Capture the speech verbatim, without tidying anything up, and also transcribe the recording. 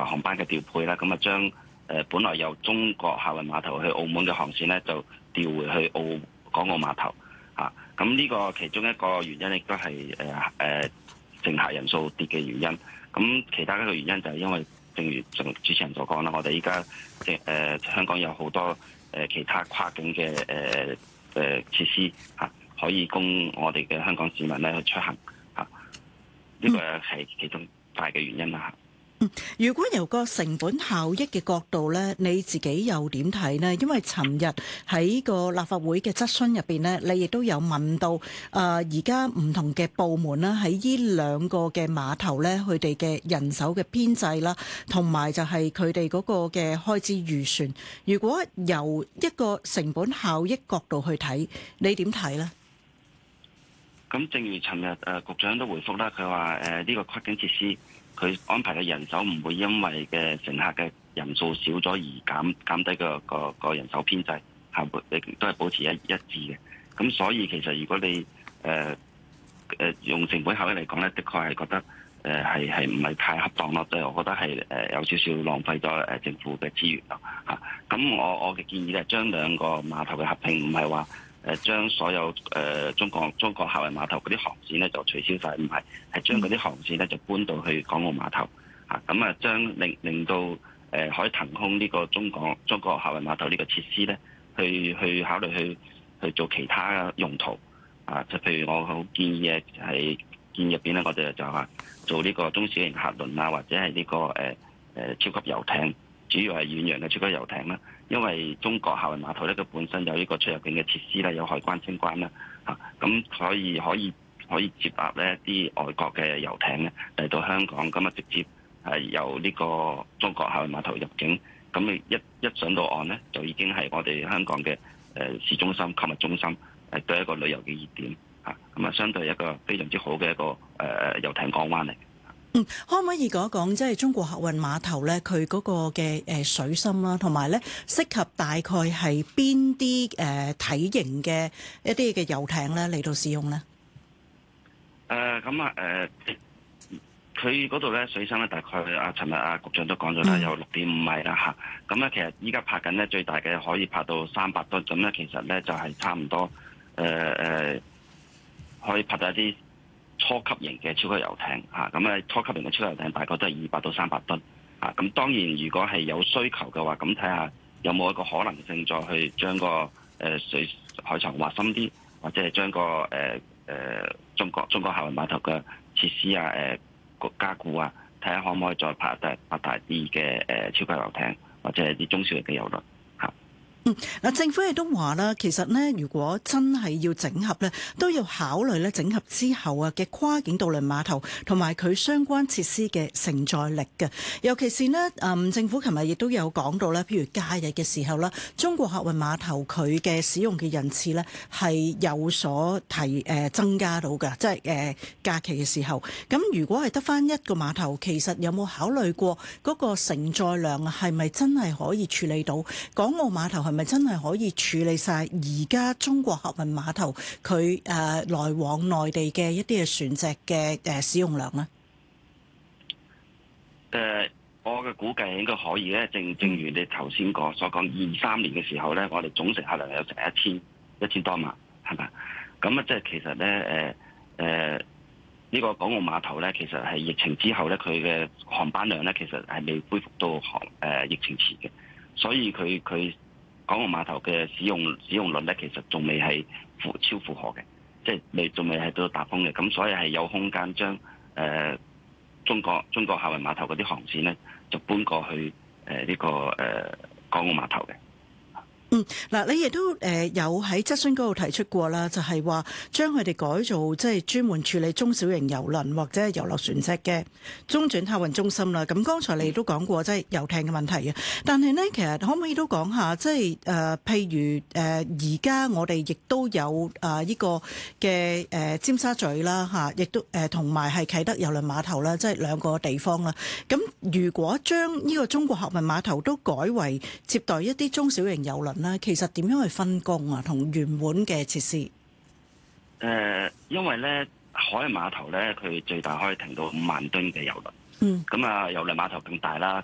航班嘅調配啦，咁啊將誒本來由中國客運碼頭去澳門嘅航線咧，就調回去澳港澳碼頭嚇。咁呢個其中一個原因亦都係誒誒乘客人數跌嘅原因。咁其他一個原因就係因為正如主持人所講啦，我哋依家即誒香港有好多誒其他跨境嘅誒誒設施嚇，可以供我哋嘅香港市民咧去出行嚇。呢個係其中大嘅原因啦。 嗯，如果由個成本效益嘅角度咧，你自己又點睇呢？因為尋日喺個立法會嘅質詢入邊呢，你亦都有問到，誒而家唔同嘅部門啦，喺呢兩個嘅碼頭咧，佢哋嘅人手嘅編制啦，同埋就係佢哋嗰個嘅開支預算。如果由一個成本效益角度去睇，你點睇呢？ 咁正如尋日誒局長都回覆啦，佢話誒呢個跨境設施，佢安排嘅人手唔會因為嘅乘客嘅人數少咗而減減低個個個人手編制，係都係保持一一致嘅。咁所以其實如果你誒誒、呃、用成本效益嚟講咧，的確係覺得誒係係唔係太恰當咯，即係我覺得係誒有少少浪費咗誒政府嘅資源咯嚇。咁我我嘅建議咧，將兩個碼頭嘅合併，唔係話誒將所有誒、呃、中國中國客運碼頭嗰啲航線咧就取消晒，唔係係將嗰啲航線咧就搬到去港澳碼頭嚇，咁啊將令令到誒、呃、可以騰空呢個中港中國客運碼頭呢個設施咧，去去考慮去去做其他用途啊，就譬如我好建議嘅係建議入邊咧，我哋就話做呢個中小型客輪啊，或者係呢、這個誒誒、呃、超級遊艇，主要係遠洋嘅超級遊艇啦。因為中國客運碼頭咧，佢本身有呢個出入境嘅設施啦，有海關清關啦，嚇咁所以可以可以接納呢啲外國嘅遊艇咧嚟到香港，咁啊直接係由呢個中國客運碼頭入境，咁你一一上到岸咧，就已經係我哋香港嘅誒市中心、購物中心，誒都係一個旅遊嘅熱點嚇，咁啊相對一個非常之好嘅一個誒遊艇港灣嚟。 嗯，可唔可以講一講即係中國客運碼頭咧，佢嗰個嘅誒水深啦，同埋咧適合大概係邊啲誒體型嘅一啲嘅遊艇咧嚟到使用咧？ 誒咁啊誒，佢嗰度咧水深咧大概啊，尋日啊局長都講咗啦，有六點五米啦嚇。咁咧其實依家拍緊咧最大嘅可以拍到三百噸，咁咧其實咧就係差唔多誒誒、呃，可以拍到一啲初級型嘅超級遊艇嚇，咁咧初級型嘅超級遊艇大概都係二百到三百噸嚇。咁當然如果係有需求嘅話，咁睇下有冇一個可能性再去將個誒水海床挖深啲，或者係將個誒誒、呃、中國中國客運碼頭嘅設施啊誒個、呃、加固啊，睇下可唔可以再拍大拍大啲嘅誒超級遊艇，或者係啲中小型嘅遊輪。 嗯，嗱，政府亦都話啦，其實咧，如果真係要整合咧，都要考慮咧整合之後啊嘅跨境渡輪碼頭同埋佢相關設施嘅承載力嘅。尤其是呢，嗯，政府琴日亦都有講到咧，譬如假日嘅時候啦，中國客運碼頭佢嘅使用嘅人次咧係有所提誒、呃、增加到嘅，即係誒、呃、假期嘅時候。咁如果係得返一個碼頭，其實有冇考慮過嗰個承載量係咪真係可以處理到？港澳碼頭係咪真係可以處理晒而家中國客運碼頭佢誒、呃、來往內地嘅一啲嘅船隻嘅誒使用量呢？ 誒、呃，我嘅估計應該可以咧。正正如你頭先講所講，二三年嘅時候咧，我哋總乘客量有成一千一千多萬，係咪？咁啊，即係其實咧，誒誒呢個港澳碼頭咧，其實係疫情之後咧，佢嘅航班量咧，其實係未恢復到航誒、呃、疫情前嘅，所以佢佢。港澳碼頭嘅使用使用率咧，其實仲未係負超負荷嘅，即係未仲未係到達峰嘅，咁所以係有空間將誒、呃、中國中國客運碼頭嗰啲航線咧，就搬過去誒呢、呃這個誒、呃、港澳碼頭嘅。 嗯，嗱，你亦都誒有喺質詢嗰度提出過啦，就係話將佢哋改造即係專門處理中小型郵輪或者係遊樂船隻嘅中轉客運中心啦。咁剛才你都講過即係遊艇嘅問題嘅，但係呢，其實可唔可以都講下即係誒譬如誒而家我哋亦都有啊呢個嘅誒尖沙咀啦嚇，亦都誒同埋係啟德郵輪碼頭啦，即係兩個地方啦。咁如果將呢個中國客運碼頭都改為接待一啲中小型郵輪，其實點樣去分工啊？同原本嘅設施，誒、 呃，因為咧海運碼頭咧，佢最大可以停到五萬噸嘅郵輪。嗯，咁啊，郵輪碼頭更大啦，